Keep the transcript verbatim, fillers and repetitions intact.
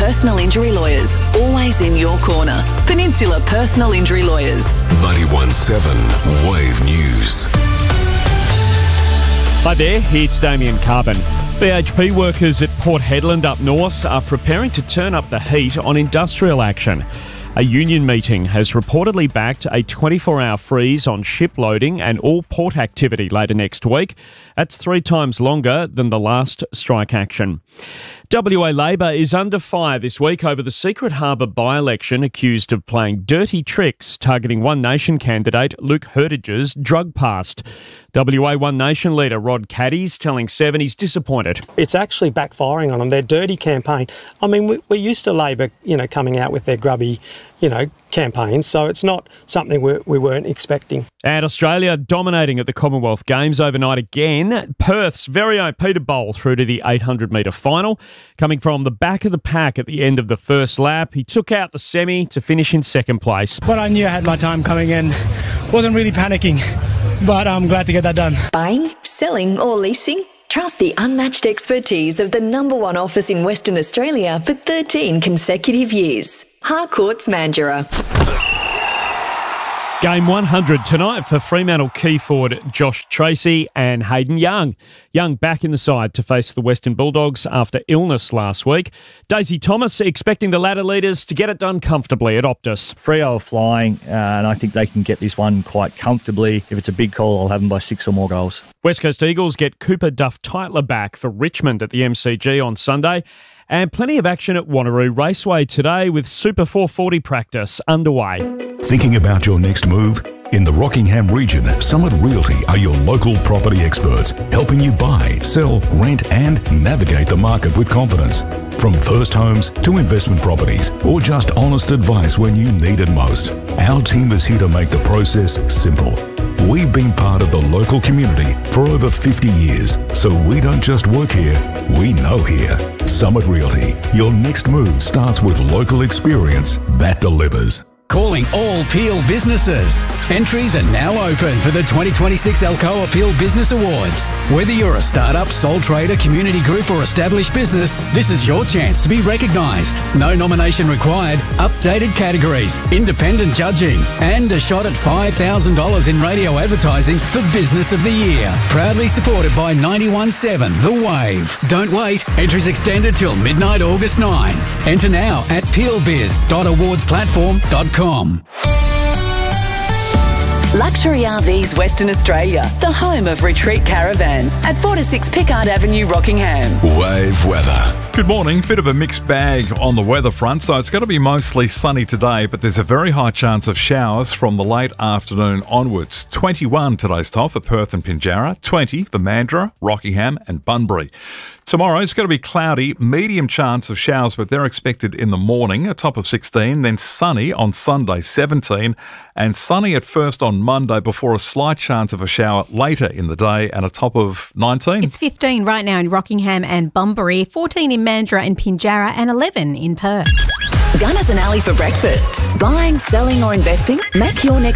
personal injury lawyers, always in your corner. Peninsula Personal Injury Lawyers. ninety-one point seven Wave News. Hi there, it's Damien Carbon. B H P workers at Port Hedland up north are preparing to turn up the heat on industrial action. A union meeting has reportedly backed a twenty-four hour freeze on ship loading and all port activity later next week. That's three times longer than the last strike action. W A Labor is under fire this week over the Secret Harbour by-election, accused of playing dirty tricks targeting One Nation candidate Luke Hurtage's drug past. W A One Nation leader Rod Caddy's telling Seven he's disappointed. It's actually backfiring on them. Their dirty campaign. I mean, we, we're used to Labor, you know, coming out with their grubby, you know, campaigns, so it's not something we, we weren't expecting. And Australia dominating at the Commonwealth Games overnight again. Perth's very own Peter Bowl through to the eight hundred metre final. Coming from the back of the pack at the end of the first lap, he took out the semi to finish in second place. But I knew I had my time coming in. Wasn't really panicking, but I'm glad to get that done. Buying, selling or leasing? Trust the unmatched expertise of the number one office in Western Australia for thirteen consecutive years. Harcourts Mandurah. Game one hundred tonight for Fremantle key forward Josh Tracy and Hayden Young. Young back in the side to face the Western Bulldogs after illness last week. Daisy Thomas expecting the ladder leaders to get it done comfortably at Optus. Freo are flying, uh, and I think they can get this one quite comfortably. If it's a big call, I'll have them by six or more goals. West Coast Eagles get Cooper Duff-Tytler back for Richmond at the M C G on Sunday. And plenty of action at Wanneroo Raceway today with Super four forty practice underway. Thinking about your next move? In the Rockingham region, Summit Realty are your local property experts, helping you buy, sell, rent and navigate the market with confidence. From first homes to investment properties or just honest advice when you need it most, our team is here to make the process simple. We've been part of the local community for over fifty years, so we don't just work here, we know here. Summit Realty, your next move starts with local experience that delivers. Calling all Peel businesses. Entries are now open for the twenty twenty-six Alcoa Peel Business Awards. Whether you're a startup, sole trader, community group or established business, this is your chance to be recognised. No nomination required, updated categories, independent judging and a shot at five thousand dollars in radio advertising for Business of the Year. Proudly supported by ninety-one point seven The Wave. Don't wait, entries extended till midnight August ninth. Enter now at peel biz dot awards platform dot com. Luxury R Vs Western Australia, the home of retreat caravans at four to six Pickard Avenue, Rockingham. Wave weather. Good morning. Bit of a mixed bag on the weather front. So it's going to be mostly sunny today, but there's a very high chance of showers from the late afternoon onwards. twenty-one today's top for Perth and Pinjarra, twenty for Mandurah, Rockingham and Bunbury. Tomorrow it's going to be cloudy, medium chance of showers, but they're expected in the morning, a top of sixteen, then sunny on Sunday, seventeen, and sunny at first on Monday before a slight chance of a shower later in the day and a top of nineteen. It's fifteen right now in Rockingham and Bunbury, fourteen in Mandurah and Pinjarra and eleven in Perth. Gunners and Alley for breakfast. Buying, selling or investing? Make your next